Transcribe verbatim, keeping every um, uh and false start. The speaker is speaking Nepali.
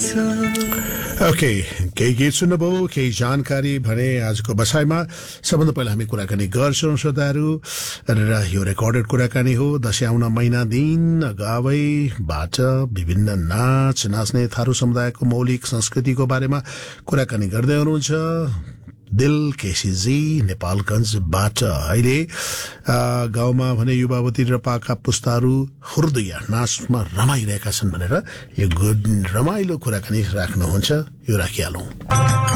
ओके केही गीत सुन्नुभयो केही जानकारी भने आजको बसाइमा सबभन्दा पहिला हामी कुराकानी गर्छौं श्रोताहरू र यो रेकर्डेड कुराकानी हो दशैं आउन महिना दिन अगावैबाट विभिन्न नाच नाच्ने थारू समुदायको मौलिक संस्कृतिको बारेमा कुराकानी गर्दै हुनुहुन्छ दिल केसीजी नेपालगञ्जबाट। अहिले गाउँमा भने युवावती र पाका पुस्ताहरू हृदय नाचमा रमाइरहेका छन् भनेर यो रमाइलो कुराकानी राख्नुहुन्छ यो राखिहालौं।